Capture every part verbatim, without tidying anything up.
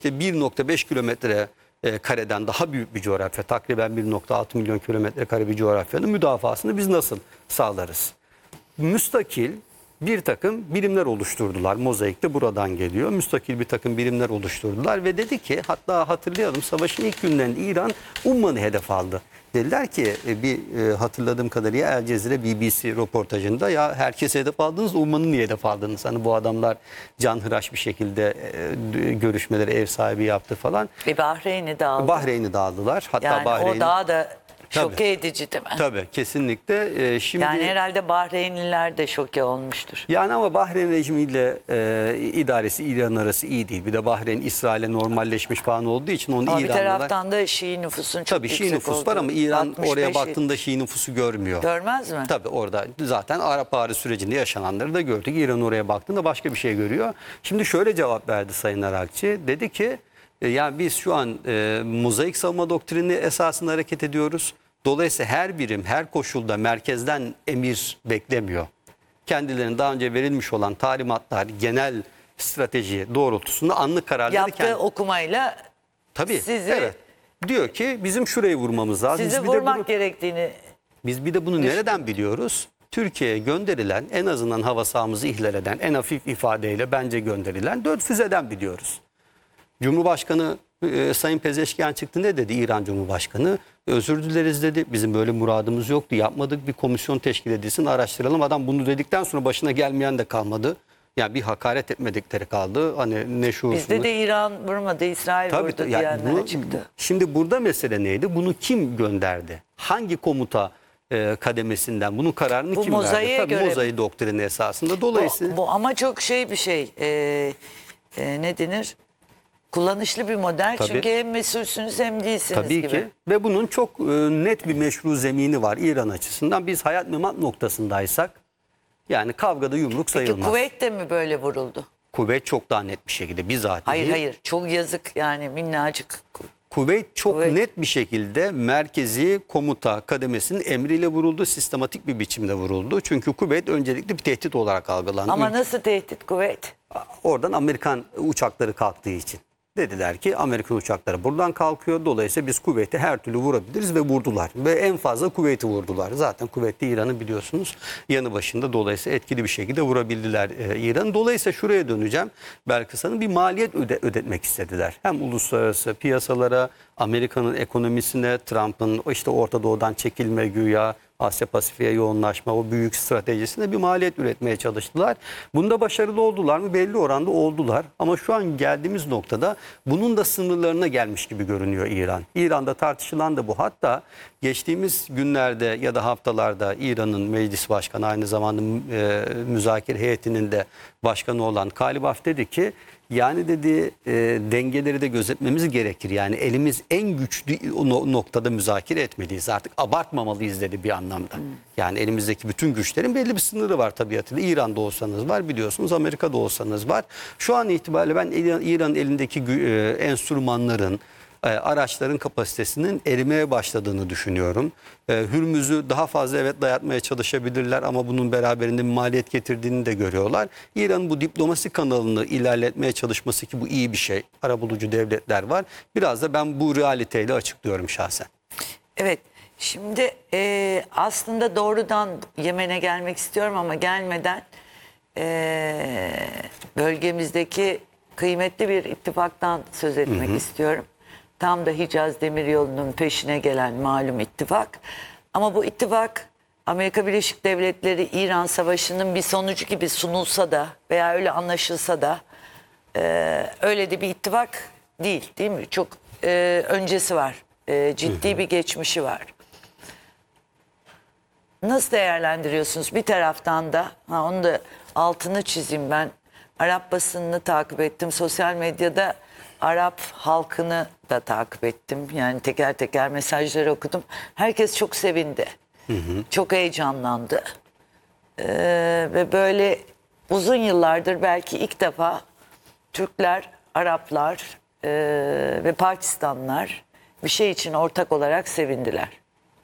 işte bir nokta beş kilometre e, kareden daha büyük bir coğrafya, takriben bir nokta altı milyon kilometre kare bir coğrafyanın müdafasını biz nasıl sağlarız? Müstakil bir takım birimler oluşturdular. Mozaik de buradan geliyor. Müstakil bir takım birimler oluşturdular ve dedi ki, hatta hatırlayalım, savaşın ilk günlerinde İran Umman'ı hedef aldı. Dediler ki bir e, hatırladığım kadarıyla El Cezire B B C röportajında, ya herkese hedef aldınız, Umman'ı niye hedef aldınız? Hani bu adamlar canhıraş bir şekilde e, görüşmeleri ev sahibi yaptı falan. Bir Bahreyn'i de aldı. Bahreyn'i de aldılar. Hatta Yani Bahreyn, o daha da şoke tabii, edici değil mi? Tabii, kesinlikle. E, şimdi Yani herhalde Bahreynliler de şoke olmuştur. Yani ama Bahreyn rejimiyle e, idaresi İran arası iyi değil. Bir de Bahreyn İsrail'e normalleşmiş falan olduğu için onu Ama bir İranlılar... taraftan da Şii nüfusun çok Tabii yüksek Şii nüfus olduğu. var ama İran altmış oraya beş baktığında Şii nüfusu görmüyor. Görmez mi? Tabii orada zaten Arap Baharı sürecinde yaşananları da gördük. İran oraya baktığında başka bir şey görüyor. Şimdi şöyle cevap verdi Sayın Arakçı. Dedi ki e, yani biz şu an e, mozaik savunma doktrini esasında hareket ediyoruz. Dolayısıyla her birim her koşulda merkezden emir beklemiyor. Kendilerine daha önce verilmiş olan talimatlar, genel strateji doğrultusunda anlık kararları Yaptığı kendi... okumayla Tabii, sizi, evet. Diyor ki bizim şurayı vurmamız lazım. sizi Biz bir de vurmak bunu, gerektiğini... biz bir de bunu nereden biliyoruz? Türkiye'ye gönderilen, en azından hava sahamızı ihlal eden, en hafif ifadeyle bence gönderilen dört füzeden biliyoruz. Cumhurbaşkanı e, Sayın Pezeşkian çıktı, ne dedi İran Cumhurbaşkanı? Özür dileriz dedi. Bizim böyle muradımız yoktu. Yapmadık. Bir komisyon teşkil edilsin, araştıralım. Adam bunu dedikten sonra başına gelmeyen de kalmadı. Yani bir hakaret etmedikleri kaldı. Hani ne şuursuzluk. Bizde de İran vurmadı, İsrail Tabii, vurdu yani diyenler bunu, çıktı. Şimdi burada mesele neydi? Bunu kim gönderdi? Hangi komuta e, kademesinden? Bunun kararını Bu kim verdi? mozaiğe Tabii göre mozaik doktrini esasında. Dolayısıyla... Bu, bu ama çok şey bir şey. E, e, ne denir? Kullanışlı bir model. Tabii. Çünkü hem mesulsünüz hem değilsiniz Tabii gibi. ki. Ve bunun çok e, net bir meşru zemini var İran açısından. Biz hayat memat noktasındaysak, yani kavgada yumruk Peki sayılmaz. Kuveyt de mi böyle vuruldu? Kuveyt çok daha net bir şekilde bizatihi. Hayır hayır. Çok yazık yani, minnacık. Kuveyt çok Kuveyt. net bir şekilde merkezi komuta kademesinin emriyle vuruldu. Sistematik bir biçimde vuruldu. Çünkü Kuveyt öncelikle bir tehdit olarak algılandı. Ama Ülke- nasıl tehdit Kuveyt? Oradan Amerikan uçakları kalktığı için. Dediler ki Amerikan uçakları buradan kalkıyor. Dolayısıyla biz Kuveyt'i her türlü vurabiliriz ve vurdular. Ve en fazla Kuveyt'i vurdular. Zaten Kuveyt'te İran'ı biliyorsunuz yanı başında. Dolayısıyla etkili bir şekilde vurabildiler e, İran'ı. Dolayısıyla şuraya döneceğim. Belkıs Hanım, bir maliyet öde, ödetmek istediler. Hem uluslararası piyasalara, Amerika'nın ekonomisine, Trump'ın işte Orta Doğu'dan çekilme güya, Asya Pasifik'e yoğunlaşma, o büyük stratejisine bir maliyet üretmeye çalıştılar. Bunda başarılı oldular mı? Belli oranda oldular. Ama şu an geldiğimiz noktada bunun da sınırlarına gelmiş gibi görünüyor İran. İran'da tartışılan da bu. Hatta geçtiğimiz günlerde ya da haftalarda İran'ın meclis başkanı, aynı zamanda e, müzakere heyetinin de başkanı olan Kalibaf dedi ki, yani dedi e, dengeleri de gözetmemiz gerekir. Yani elimiz en güçlü o noktada müzakere etmeliyiz. Artık abartmamalıyız dedi bir anlamda. Hmm. Yani elimizdeki bütün güçlerin belli bir sınırı var tabiatıyla. İran'da olsanız var biliyorsunuz, Amerika'da olsanız var. Şu an itibariyle ben İran'ın elindeki e, enstrümanların, araçların kapasitesinin erimeye başladığını düşünüyorum. Hürmüz'ü daha fazla evet dayatmaya çalışabilirler ama bunun beraberinde bir maliyet getirdiğini de görüyorlar. İran'ın bu diplomasi kanalını ilerletmeye çalışması, ki bu iyi bir şey. Arabulucu devletler var. Biraz da ben bu realiteyle açıklıyorum şahsen. Evet. Şimdi e, aslında doğrudan Yemen'e gelmek istiyorum ama gelmeden e, bölgemizdeki kıymetli bir ittifaktan söz etmek hı hı. istiyorum. Tam da Hicaz Demiryolu'nun peşine gelen malum ittifak. Ama bu ittifak Amerika Birleşik Devletleri İran Savaşı'nın bir sonucu gibi sunulsa da veya öyle anlaşılsa da e, öyle de bir ittifak değil, değil mi? Çok e, öncesi var. E, ciddi bir geçmişi var. Nasıl değerlendiriyorsunuz? Bir taraftan da ha, onu da altını çizeyim ben. Arap basınını takip ettim. Sosyal medyada Arap halkını da takip ettim. Yani teker teker mesajları okudum. Herkes çok sevindi. Hı hı. Çok heyecanlandı. Ee, ve böyle uzun yıllardır belki ilk defa Türkler, Araplar e, ve Pakistanlılar bir şey için ortak olarak sevindiler.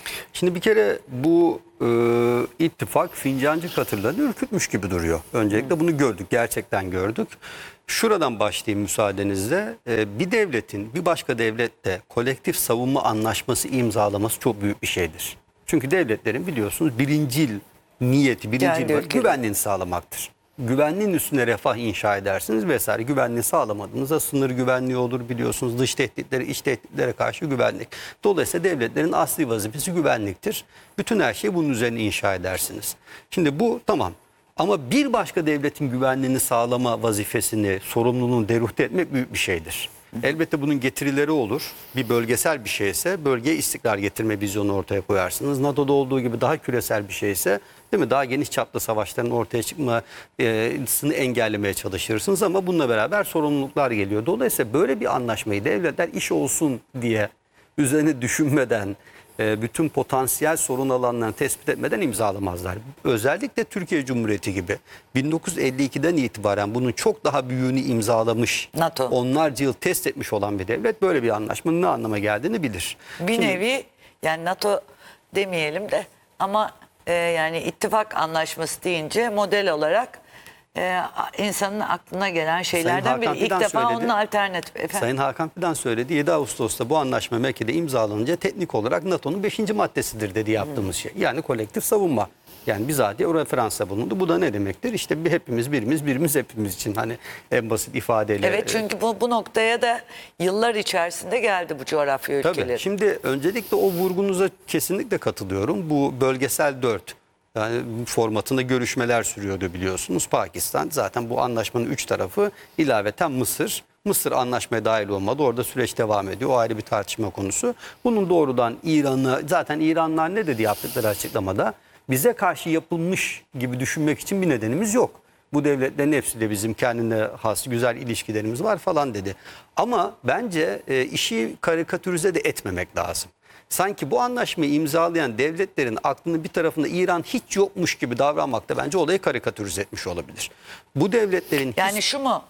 Şimdi bir kere bu e, ittifak fincancı katırlarını ürkütmüş gibi duruyor. Öncelikle bunu gördük, gerçekten gördük. Şuradan başlayayım müsaadenizle. E, bir devletin bir başka devlette kolektif savunma anlaşması imzalaması çok büyük bir şeydir. Çünkü devletlerin biliyorsunuz birincil niyeti, birincil Kendi var, ülkeleri. güvenliğini sağlamaktır. Güvenliğin üstüne refah inşa edersiniz vesaire. Güvenliği sağlamadığınızda sınır güvenliği olur biliyorsunuz. Dış tehditlere, iç tehditlere karşı güvenlik. Dolayısıyla devletlerin asli vazifesi güvenliktir. Bütün her şeyi bunun üzerine inşa edersiniz. Şimdi bu tamam. Ama bir başka devletin güvenliğini sağlama vazifesini, sorumluluğunu deruhte etmek büyük bir şeydir. Elbette bunun getirileri olur. Bir bölgesel bir şeyse bölgeye istikrar getirme vizyonu ortaya koyarsınız. NATO'da olduğu gibi daha küresel bir şeyse, değil mi? Daha geniş çaplı savaşların ortaya çıkmasını engellemeye çalışırsınız ama bununla beraber sorumluluklar geliyor. Dolayısıyla böyle bir anlaşmayı devletler iş olsun diye üzerine düşünmeden, bütün potansiyel sorun alanlarını tespit etmeden imzalamazlar. Özellikle Türkiye Cumhuriyeti gibi bin dokuz yüz elli ikiden itibaren bunun çok daha büyüğünü imzalamış, NATO. onlarca yıl test etmiş olan bir devlet böyle bir anlaşmanın ne anlama geldiğini bilir. Bir Şimdi- nevi yani NATO demeyelim de ama e, yani ittifak anlaşması deyince model olarak e, insanın aklına gelen şeylerden Hakan biri. İlk Fidan defa söyledi. onun alternatif. Efendim? Sayın Hakan Fidan söyledi. yedi Ağustos'ta bu anlaşma Mekke'de imzalanınca teknik olarak NATO'nun beşinci maddesidir dedi yaptığımız şey. Yani kolektif savunma. Yani bizatihi o referansa bulundu. Bu da ne demektir? İşte bir hepimiz birimiz, birimiz hepimiz için hani en basit ifadeyle. Evet, çünkü bu, bu noktaya da yıllar içerisinde geldi bu coğrafya Tabii. ülkeleri. Şimdi öncelikle o vurgunuza kesinlikle katılıyorum. Bu bölgesel dört yani formatında görüşmeler sürüyordu biliyorsunuz. Pakistan zaten bu anlaşmanın üç tarafı ilaveten Mısır. Mısır anlaşmaya dahil olmadı. Orada süreç devam ediyor. O ayrı bir tartışma konusu. Bunun doğrudan İran'ı, zaten İranlılar ne dedi yaptıkları açıklamada? Bize karşı yapılmış gibi düşünmek için bir nedenimiz yok. Bu devletlerin hepsiyle bizim kendine has güzel ilişkilerimiz var falan dedi. Ama bence e, işi karikatürize de etmemek lazım. Sanki bu anlaşmayı imzalayan devletlerin aklının bir tarafında İran hiç yokmuş gibi davranmak da bence olayı karikatürize etmiş olabilir. Bu devletlerin hiç- Yani şu mu?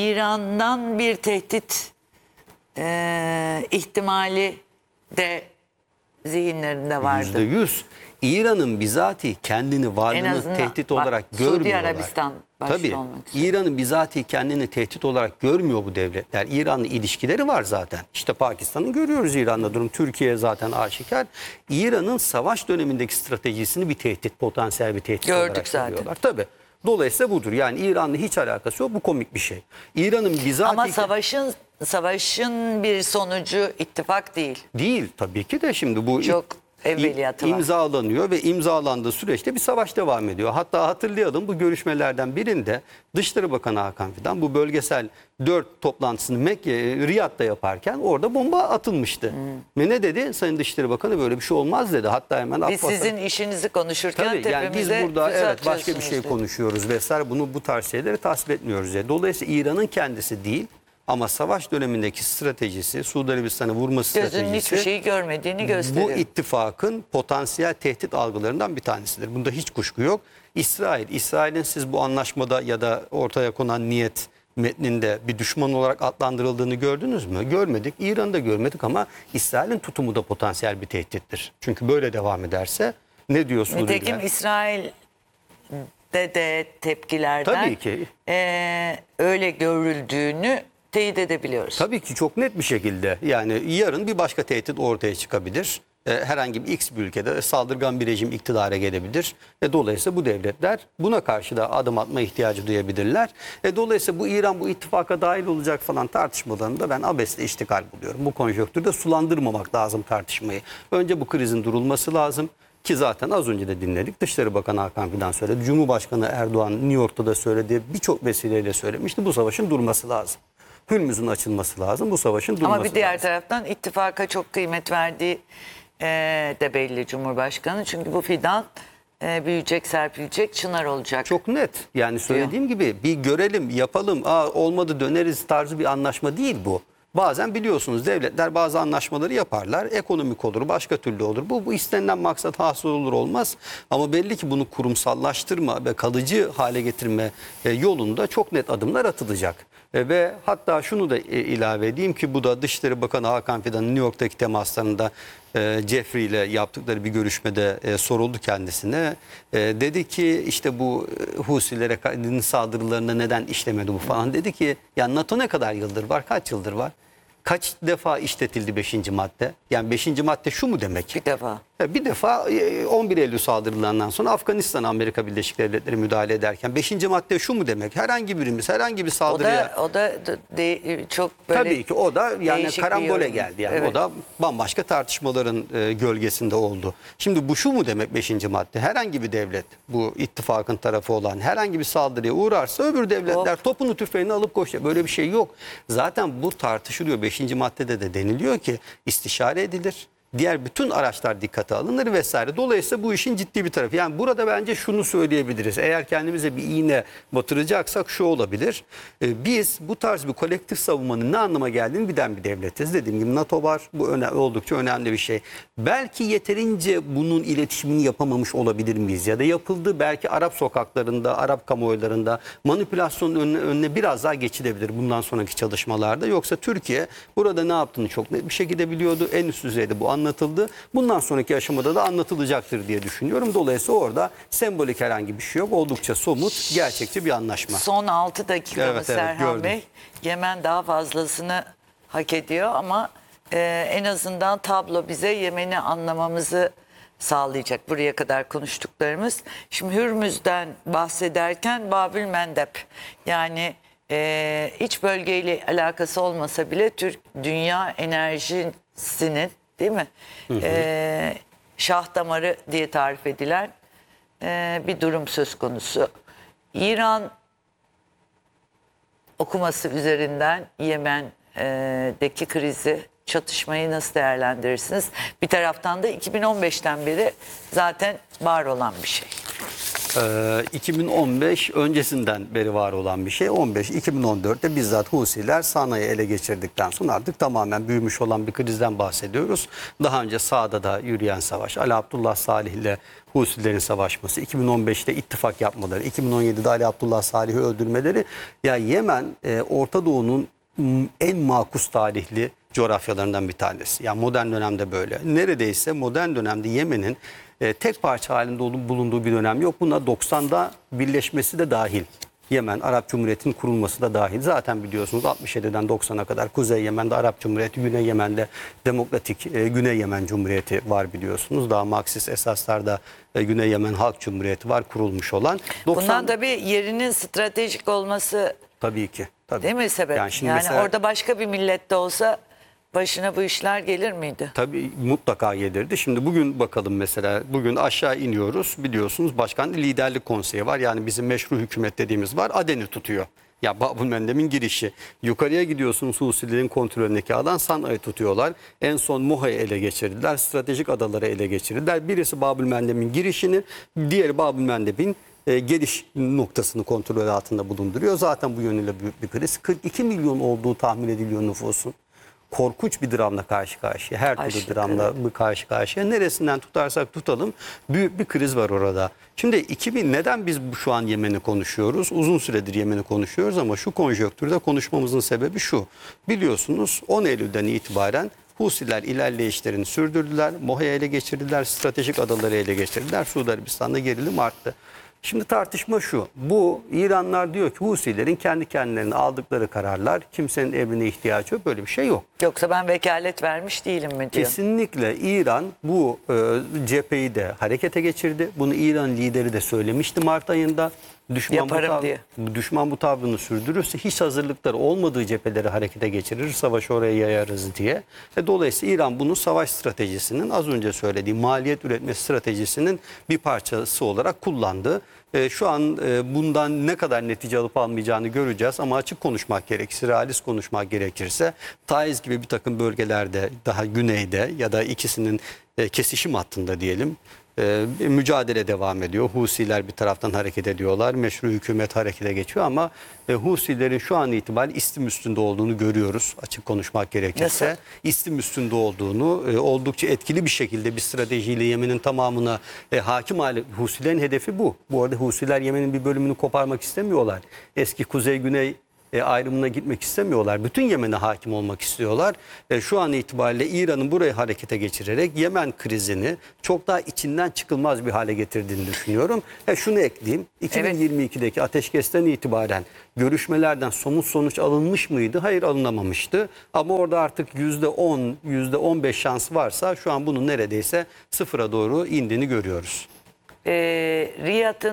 İran'dan bir tehdit e, ihtimali de zihinlerinde vardı. yüzde yüz İran'ın bizatihi kendini En varlığını azından tehdit bak, olarak Suudi görmüyorlar. Arabistan başta Tabii olmak üzere. İran'ın bizatihi kendini tehdit olarak görmüyor bu devletler. İran'la ilişkileri var zaten. İşte Pakistan'ı görüyoruz İran'la durum. Türkiye zaten aşikar. İran'ın savaş dönemindeki stratejisini bir tehdit, potansiyel bir tehdit Gördük olarak zaten. görüyorlar. Tabii. Dolayısıyla budur. Yani İran'la hiç alakası yok. Bu komik bir şey. İran'ın bizatihi... Ama savaşın savaşın bir sonucu ittifak değil. Değil tabii ki de şimdi bu Çok im- evveliyatı var. imzalanıyor ve imzalandığı süreçte bir savaş devam ediyor. Hatta hatırlayalım bu görüşmelerden birinde Dışişleri Bakanı Hakan Fidan bu bölgesel dört toplantısını Mekke, Riyad'da yaparken orada bomba atılmıştı. Hmm. Ve ne dedi? Sayın Dışişleri Bakanı böyle bir şey olmaz dedi. Hatta hemen Biz Abbas'a- sizin işinizi konuşurken Tabii yani biz tepemize burada füze evet başka bir atıyorsunuz şey dedi. konuşuyoruz vesaire. Bunu bu tarz şeyleri tasvip etmiyoruz. Yani. Dolayısıyla İran'ın kendisi değil ama savaş dönemindeki stratejisi, Suudi Arabistan'ı vurma Gözünün stratejisi hiçbir şeyi görmediğini bu gösteriyor. ittifakın potansiyel tehdit algılarından bir tanesidir. Bunda hiç kuşku yok. İsrail, İsrail'in siz bu anlaşmada ya da ortaya konan niyet metninde bir düşman olarak adlandırıldığını gördünüz mü? Görmedik. İran'ı da görmedik ama İsrail'in tutumu da potansiyel bir tehdittir. Çünkü böyle devam ederse ne diyor Suudiler? Nitekim İsrail'de de tepkilerden Tabii ki. eee, öyle görüldüğünü teyit edebiliyoruz. Tabii ki çok net bir şekilde yani yarın bir başka tehdit ortaya çıkabilir. E, Herhangi bir X bir ülkede saldırgan bir rejim iktidara gelebilir. E, dolayısıyla bu devletler buna karşı da adım atma ihtiyacı duyabilirler. E, dolayısıyla bu İran bu ittifaka dahil olacak falan tartışmalarında ben abesle iştikal buluyorum. Bu konjonktürde sulandırmamak lazım tartışmayı. Önce bu krizin durulması lazım. Ki zaten az önce de dinledik. Dışişleri Bakanı Hakan Fidan söyledi. Cumhurbaşkanı Erdoğan New York'ta da söyledi. Birçok vesileyle söylemişti. Bu savaşın durması lazım. Hürmüz'ün açılması lazım. Bu savaşın durması Ama bir diğer lazım. taraftan ittifaka çok kıymet verdiği eee, de belli Cumhurbaşkanı. Çünkü bu fidan eee, büyüyecek, serpilecek, çınar olacak. Çok net. Yani söylediğim gibi bir görelim, yapalım, aa, olmadı döneriz tarzı bir anlaşma değil bu. Bazen biliyorsunuz devletler bazı anlaşmaları yaparlar. Ekonomik olur, başka türlü olur. Bu, bu istenilen maksat hasıl olur olmaz. Ama belli ki bunu kurumsallaştırma ve kalıcı hale getirme e, yolunda çok net adımlar atılacak. E, ve hatta şunu da e, ilave edeyim ki bu da Dışişleri Bakanı Hakan Fidan'ın New York'taki temaslarında e, Jeffrey ile yaptıkları bir görüşmede e, soruldu kendisine. E, dedi ki işte bu e, Husilere saldırılarında neden işlemedi bu falan. Dedi ki ya NATO ne kadar yıldır var? Kaç yıldır var? Kaç defa işletildi beşinci madde? Yani beşinci madde şu mu demek? Bir defa. Bir defa on bir Eylül saldırılarından sonra Afganistan Amerika Birleşik Devletleri müdahale ederken beşinci madde şu mu demek? Herhangi birimiz herhangi bir O saldırıya... da o da de, çok böyle Tabii ki o da yani değişik bir karambole yorum. geldi. Yani Evet. o da bambaşka tartışmaların e, gölgesinde oldu. Şimdi bu şu mu demek beşinci madde? Herhangi bir devlet, bu ittifakın tarafı olan herhangi bir saldırıya uğrarsa öbür devletler Hop. topunu tüfeğini alıp koşuyor. Böyle bir şey yok. Zaten bu tartışılıyor. Beşinci maddede de deniliyor ki istişare edilir. Diğer bütün araçlar dikkate alınır vesaire. Dolayısıyla bu işin ciddi bir tarafı. Yani burada bence şunu söyleyebiliriz. Eğer kendimize bir iğne batıracaksak şu olabilir. Ee, biz bu tarz bir kolektif savunmanın ne anlama geldiğini bilen bir devletiz. Dediğim gibi NATO var. Bu öne, oldukça önemli bir şey. Belki yeterince bunun iletişimini yapamamış olabilir miyiz? Ya da yapıldı belki Arap sokaklarında, Arap kamuoylarında manipülasyonun önüne, önüne biraz daha geçilebilir bundan sonraki çalışmalarda. Yoksa Türkiye burada ne yaptığını çok net bir şekilde biliyordu. En üst düzeyde bu anlatıldı. Bundan sonraki aşamada da anlatılacaktır diye düşünüyorum. Dolayısıyla orada sembolik herhangi bir şey yok. Oldukça somut, gerçekçi bir anlaşma. Son altı dakika mı Evet, evet, Serhan gördüm. Bey? Yemen daha fazlasını hak ediyor ama e, en azından tablo bize Yemen'i anlamamızı sağlayacak buraya kadar konuştuklarımız. Şimdi Hürmüz'den bahsederken Babül Mendeb, yani e, iç bölgeyle alakası olmasa bile Türk dünya enerjisinin, değil mi? Hı hı. E, şah damarı diye tarif edilen e, bir durum söz konusu. İran okuması üzerinden Yemen'deki krizi, çatışmayı nasıl değerlendirirsiniz? Bir taraftan da iki bin on beşten beri zaten var olan bir şey. Ee, iki bin on beş öncesinden beri var olan bir şey. on beş iki bin on dörtte bizzat Husiler Sana'yı ele geçirdikten sonra artık tamamen büyümüş olan bir krizden bahsediyoruz. Daha önce sağda da yürüyen savaş, Ali Abdullah Salih ile Husilerin savaşması, iki bin on beşte ittifak yapmaları, iki bin on yedide Ali Abdullah Salih'i öldürmeleri. Ya Yemen e, Orta Doğu'nun en makus tarihli coğrafyalarından bir tanesi. Yani modern dönemde böyle. Neredeyse modern dönemde Yemen'in e, tek parça halinde olup bulunduğu bir dönem yok. Buna doksan'da birleşmesi de dahil. Yemen Arap Cumhuriyeti'nin kurulması da dahil. Zaten biliyorsunuz altmış yediden doksan'a kadar Kuzey Yemen'de Arap Cumhuriyeti, Güney Yemen'de Demokratik e, Güney Yemen Cumhuriyeti var biliyorsunuz. Daha Marksist esaslarda e, Güney Yemen Halk Cumhuriyeti var kurulmuş olan. doksan... Bundan tabii yerinin stratejik olması, tabii ki. Tabii. değil mi sebep? Yani, şimdi yani mesela... orada başka bir millette olsa başına bu işler gelir miydi? Tabii mutlaka gelirdi. Şimdi bugün bakalım mesela. Bugün aşağı iniyoruz. Biliyorsunuz Başkan Liderlik Konseyi var. Yani bizim meşru hükümet dediğimiz var. Aden'i tutuyor. Ya Babül Mendeb'in girişi. Yukarıya gidiyorsunuz, Husilerin kontrolündeki alan Sana'yı tutuyorlar. En son Muha'yı ele geçirdiler. Stratejik adaları ele geçirdiler. Birisi Babül Mendeb'in girişini, diğeri Babül Mendeb'in e, geliş noktasını kontrol altında bulunduruyor. Zaten bu yönüyle büyük bir kriz. kırk iki milyon olduğu tahmin ediliyor nüfusun. Korkunç bir dramla karşı karşıya. Her türlü Aşırı, dramla evet. karşı karşıya. Neresinden tutarsak tutalım büyük bir kriz var orada. Şimdi iki bin neden biz şu an Yemen'i konuşuyoruz? Uzun süredir Yemen'i konuşuyoruz ama şu konjonktürde konuşmamızın sebebi şu. Biliyorsunuz on Eylül'den itibaren Husiler ilerleyişlerini sürdürdüler. Moha'yı ele geçirdiler. Stratejik adaları ele geçirdiler. Suudi Arabistan'da gerilim arttı. Şimdi tartışma şu. Bu İranlar diyor ki Husilerin kendi kendilerine aldıkları kararlar, kimsenin emrine ihtiyacı yok. Böyle bir şey yok. Yoksa ben vekalet vermiş değilim mi diyor. Kesinlikle İran bu e, cepheyi de harekete geçirdi. Bunu İran lideri de söylemişti Mart ayında. Düşman Yaparım bu tab- diye. Düşman bu tavrını sürdürürse hiç hazırlıkları olmadığı cepheleri harekete geçirir, savaşı oraya yayarız diye. E, dolayısıyla İran bunu savaş stratejisinin, az önce söylediğim maliyet üretme stratejisinin bir parçası olarak kullandı. E, şu an e, bundan ne kadar netice alıp almayacağını göreceğiz ama açık konuşmak gerekirse, realist konuşmak gerekirse Taiz gibi bir takım bölgelerde daha güneyde ya da ikisinin e, kesişim hattında diyelim e, mücadele devam ediyor. Husiler bir taraftan hareket ediyorlar. Meşru hükümet harekete geçiyor ama e, Husilerin şu an itibariyle istim üstünde olduğunu görüyoruz. Açık konuşmak gerekirse. Nasıl? İstim üstünde olduğunu, e, oldukça etkili bir şekilde bir stratejiyle Yemen'in tamamına e, hakim hale. Husilerin hedefi bu. Bu arada Husiler Yemen'in bir bölümünü koparmak istemiyorlar. Eski Kuzey Güney e, ayrımına gitmek istemiyorlar. Bütün Yemen'e hakim olmak istiyorlar. E, şu an itibariyle İran'ın burayı harekete geçirerek Yemen krizini çok daha içinden çıkılmaz bir hale getirdiğini düşünüyorum. E, şunu ekleyeyim. iki bin yirmi ikideki ateşkesten itibaren görüşmelerden somut sonuç alınmış mıydı? Hayır, alınamamıştı. Ama orada artık yüzde on, yüzde on beş şans varsa şu an bunun neredeyse sıfıra doğru indiğini görüyoruz. Ee, Riyad'ın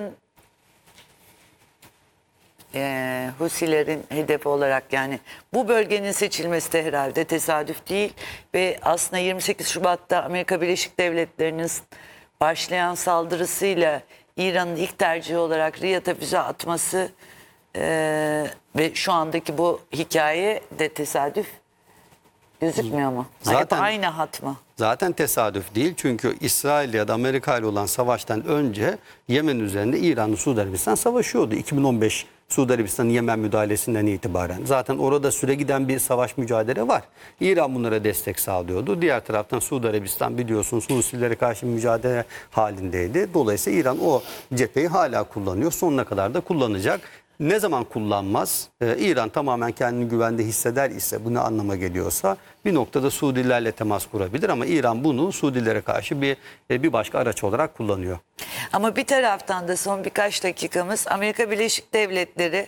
e, Husilerin hedefi olarak, yani bu bölgenin seçilmesi de herhalde tesadüf değil ve aslında yirmi sekiz Şubat'ta Amerika Birleşik Devletleri'nin başlayan saldırısıyla İran'ın ilk tercihi olarak Riyad'a füze atması e, ve şu andaki bu hikaye de tesadüf gözükmüyor mu? Zaten- Hep aynı hat mı? Zaten tesadüf değil, çünkü İsrail ya da Amerika ile olan savaştan önce Yemen üzerinde İran'la Suudi Arabistan savaşıyordu. iki bin on beş Suudi Arabistan'ın Yemen müdahalesinden itibaren. Zaten orada süre giden bir savaş mücadele var. İran bunlara destek sağlıyordu. Diğer taraftan Suudi Arabistan biliyorsunuz Husilere karşı mücadele halindeydi. Dolayısıyla İran o cepheyi hala kullanıyor. Sonuna kadar da kullanacak. Ne zaman kullanmaz? Ee, İran tamamen kendini güvende hisseder ise, bu ne anlama geliyorsa bir noktada Suudilerle temas kurabilir, ama İran bunu Suudilere karşı bir bir başka araç olarak kullanıyor. Ama bir taraftan da son birkaç dakikamız, Amerika Birleşik Devletleri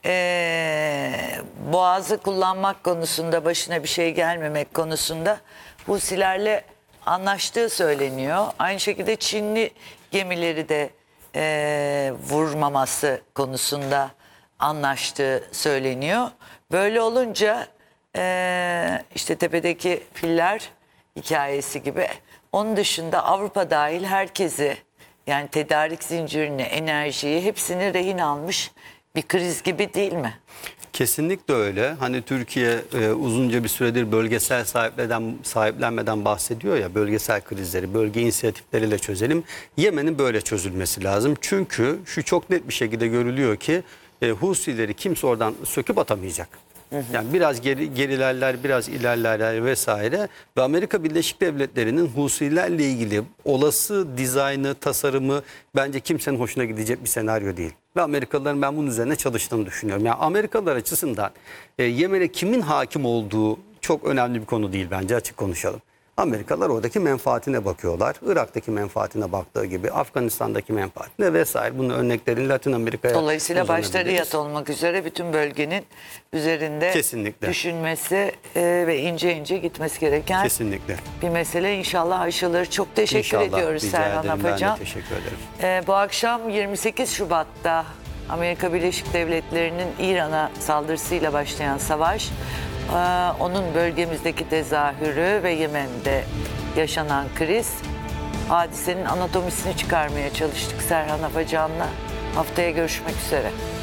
eee, Boğaz'ı kullanmak konusunda, başına bir şey gelmemek konusunda Husilerle anlaştığı söyleniyor. Aynı şekilde Çinli gemileri de eee, vurmaması konusunda anlaştığı söyleniyor. Böyle olunca eee, işte tepedeki filler hikayesi gibi, onun dışında Avrupa dahil herkesi, yani tedarik zincirini, enerjiyi, hepsini rehin almış bir kriz gibi değil mi? Kesinlikle öyle. Hani Türkiye e, uzunca bir süredir bölgesel sahipleden, sahiplenmeden bahsediyor ya, bölgesel krizleri, bölge inisiyatifleriyle çözelim. Yemen'in böyle çözülmesi lazım. Çünkü şu çok net bir şekilde görülüyor ki e, Husileri kimse oradan söküp atamayacak. Yani biraz geri, gerilerler, biraz ilerlerler vesaire. Ve Amerika Birleşik Devletleri'nin Husilerle ilgili olası dizaynı, tasarımı bence kimsenin hoşuna gidecek bir senaryo değil. Ve Amerikalıların ben bunun üzerine çalıştığını düşünüyorum. Yani Amerikalılar açısından e, Yemen'e kimin hakim olduğu çok önemli bir konu değil bence, açık konuşalım. Amerikalılar oradaki menfaatine bakıyorlar. Irak'taki menfaatine baktığı gibi Afganistan'daki menfaatine vesaire. Bunun örneklerini Latin Amerika'ya Dolayısıyla başta uzanabiliriz. Riyad olmak üzere bütün bölgenin üzerinde Kesinlikle. düşünmesi e, ve ince ince gitmesi gereken Kesinlikle. bir mesele. İnşallah aşılır. Çok teşekkür İnşallah. ediyoruz Rica Serhan ederim. Ben Afacan. de teşekkür ederim. Ee, bu akşam yirmi sekiz Şubat'ta Amerika Birleşik Devletleri'nin İran'a saldırısıyla başlayan savaş, e, onun bölgemizdeki tezahürü ve Yemen'de yaşanan kriz, hadisenin anatomisini çıkarmaya çalıştık Serhan Afacan'la. Haftaya görüşmek üzere.